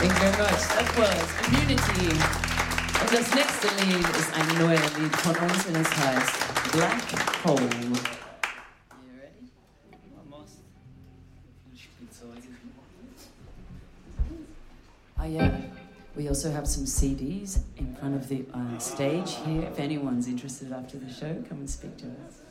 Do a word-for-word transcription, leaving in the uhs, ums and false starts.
Thank you very much. Das was Immunity. Und das nächste Lied ist ein neues Lied von uns und es heißt Black Hole. You ready? Almost. Oh yeah. We also have some C Ds in front of the uh, stage here. If anyone's interested after the show, come and speak to us.